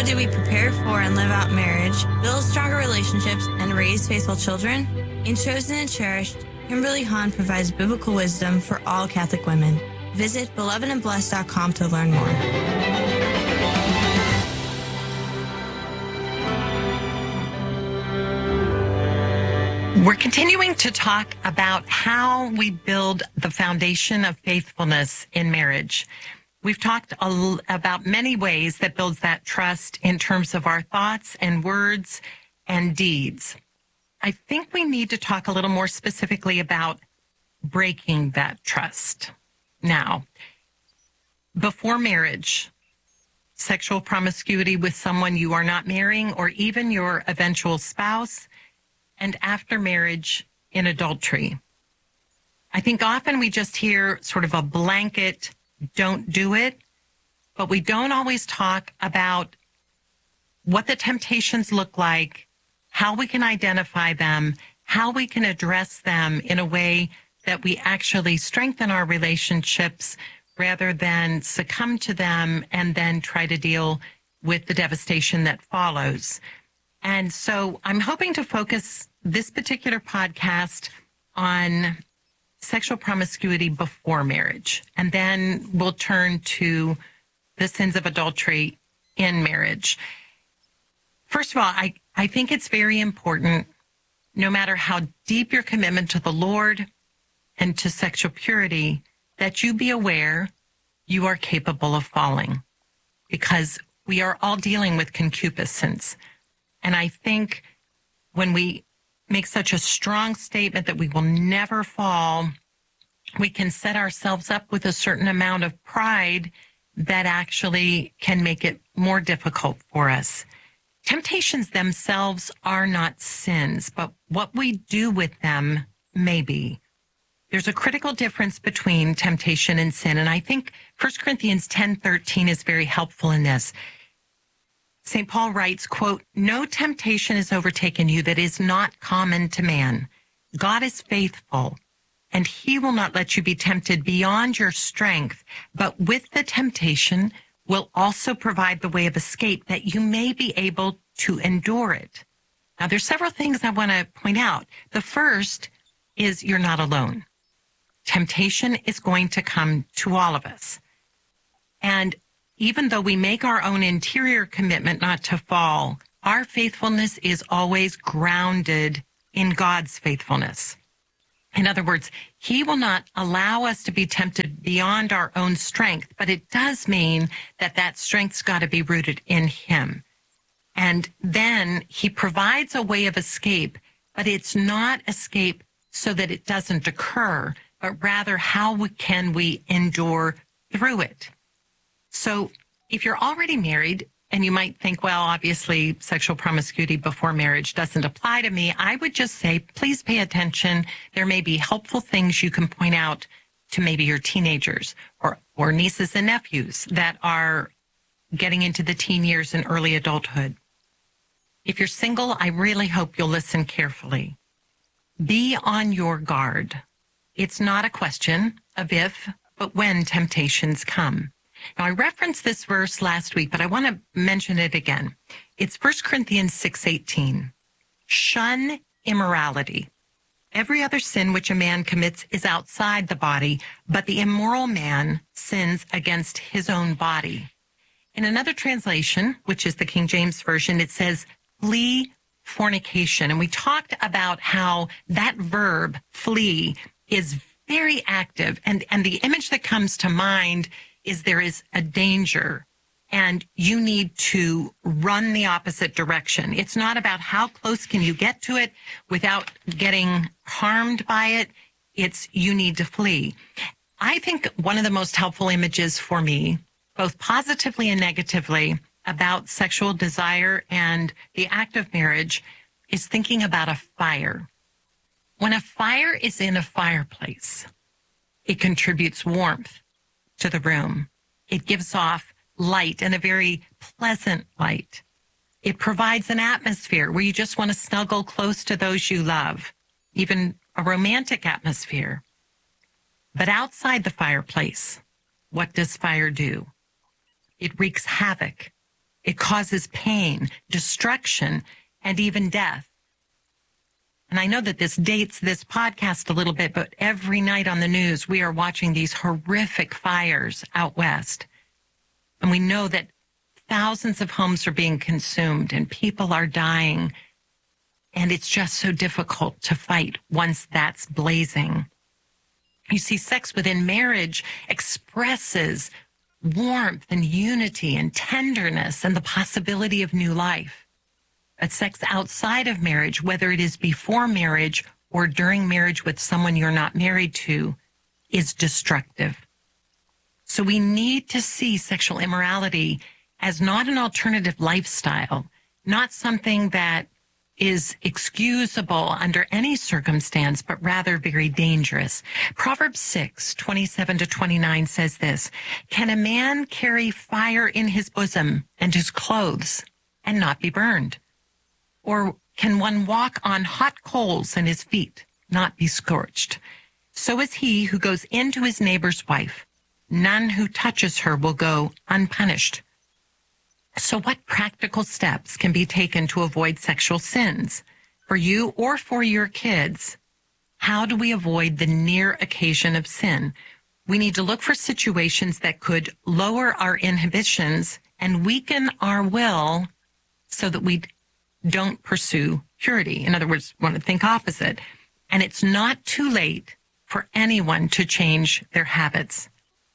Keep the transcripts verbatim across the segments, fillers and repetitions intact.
How do we prepare for and live out marriage, build stronger relationships, and raise faithful children? In Chosen and Cherished, Kimberly Hahn provides biblical wisdom for all Catholic women. Visit beloved and blessed dot com to learn more. We're continuing to talk about how we build the foundation of faithfulness in marriage. We've talked a l- about many ways that builds that trust in terms of our thoughts and words and deeds. I think we need to talk a little more specifically about breaking that trust. Now, before marriage, sexual promiscuity with someone you are not marrying or even your eventual spouse, and after marriage in adultery. I think often we just hear sort of a blanket, don't do it, but we don't always talk about what the temptations look like, how we can identify them, how we can address them in a way that we actually strengthen our relationships rather than succumb to them and then try to deal with the devastation that follows. And so I'm hoping to focus this particular podcast on sexual promiscuity before marriage. And then we'll turn to the sins of adultery in marriage. First of all, I, I think it's very important, no matter how deep your commitment to the Lord and to sexual purity, that you be aware you are capable of falling, because we are all dealing with concupiscence. And I think when we make such a strong statement that we will never fall, we can set ourselves up with a certain amount of pride that actually can make it more difficult for us. Temptations themselves are not sins, but what we do with them may be. There's a critical difference between temptation and sin, and I think First Corinthians ten thirteen is very helpful in this. Saint Paul writes, quote, "No temptation has overtaken you that is not common to man. God is faithful, and he will not let you be tempted beyond your strength, but with the temptation will also provide the way of escape that you may be able to endure it." Now, there's several things I want to point out. The first is you're not alone. Temptation is going to come to all of us. And even though we make our own interior commitment not to fall, our faithfulness is always grounded in God's faithfulness. In other words, he will not allow us to be tempted beyond our own strength, but it does mean that that strength's got to be rooted in him. And then he provides a way of escape, but it's not escape so that it doesn't occur, but rather how we, can we endure through it. So if you're already married, and you might think, well, obviously sexual promiscuity before marriage doesn't apply to me, I would just say, please pay attention. There may be helpful things you can point out to maybe your teenagers or, or nieces and nephews that are getting into the teen years and early adulthood. If you're single, I really hope you'll listen carefully. Be on your guard. It's not a question of if, but when temptations come. Now, I referenced this verse last week, but I want to mention it again. It's First Corinthians six eighteen. Shun immorality. Every other sin which a man commits is outside the body, but the immoral man sins against his own body. In another translation, which is the King James Version, it says, flee fornication. And we talked about how that verb, flee, is very active. And, and the image that comes to mind is there is a danger and you need to run the opposite direction. It's not about how close can you get to it without getting harmed by it. It's you need to flee. I think one of the most helpful images for me, both positively and negatively, about sexual desire and the act of marriage is thinking about a fire. When a fire is in a fireplace, it contributes warmth to the room. It gives off light, and a very pleasant light. It provides an atmosphere where you just want to snuggle close to those you love, even a romantic atmosphere. But outside the fireplace, what does fire do? It wreaks havoc It causes pain, destruction, and even death. And I know that this dates this podcast a little bit, but every night on the news, we are watching these horrific fires out west. And we know that thousands of homes are being consumed and people are dying. And it's just so difficult to fight once that's blazing. You see, sex within marriage expresses warmth and unity and tenderness and the possibility of new life. But sex outside of marriage, whether it is before marriage or during marriage with someone you're not married to, is destructive. So we need to see sexual immorality as not an alternative lifestyle, not something that is excusable under any circumstance, but rather very dangerous. Proverbs six, twenty-seven to twenty-nine says this, "Can a man carry fire in his bosom and his clothes and not be burned? Or can one walk on hot coals and his feet not be scorched? So is he who goes into his neighbor's wife. None who touches her will go unpunished." So what practical steps can be taken to avoid sexual sins for you or for your kids? How do we avoid the near occasion of sin? We need to look for situations that could lower our inhibitions and weaken our will so that we don't pursue purity. In other words, want to think opposite. And it's not too late for anyone to change their habits.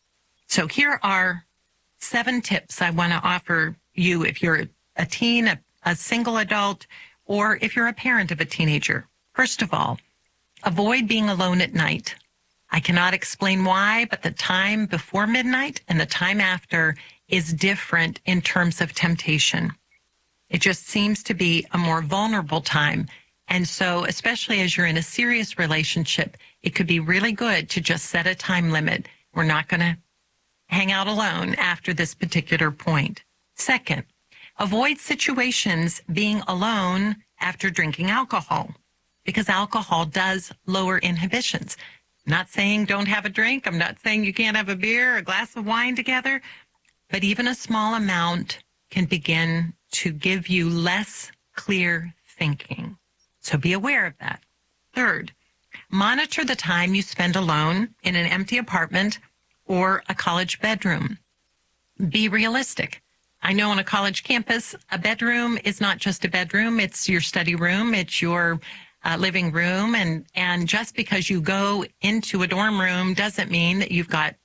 So here are seven tips I want to offer you if you're a teen, a, a single adult, or if you're a parent of a teenager. First of all, avoid being alone at night. I cannot explain why, but the time before midnight and the time after is different in terms of temptation. It just seems to be a more vulnerable time. And so, especially as you're in a serious relationship, it could be really good to just set a time limit. We're not going to hang out alone after this particular point. Second, avoid situations being alone after drinking alcohol, because alcohol does lower inhibitions. I'm not saying don't have a drink. I'm not saying you can't have a beer or a glass of wine together, but even a small amount can begin to give you less clear thinking. So be aware of that. Third, monitor the time you spend alone in an empty apartment or a college bedroom. Be realistic. I know on a college campus, a bedroom is not just a bedroom. It's your study room. It's your uh, living room. And, and just because you go into a dorm room doesn't mean that you've got